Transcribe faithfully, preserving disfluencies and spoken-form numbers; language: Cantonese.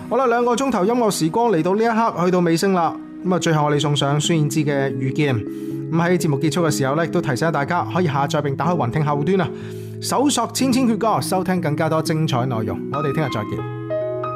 好啦，兩個鐘頭音樂時光嚟到呢一刻，去到尾聲啦。咁啊，最後我哋送上孫燕姿嘅《遇見》。咁喺節目結束嘅時候呢，亦都提醒大家可以下載並打開雲聽客戶端啊，搜索千千闕歌，收聽更加多精彩內容。我哋聽日再見。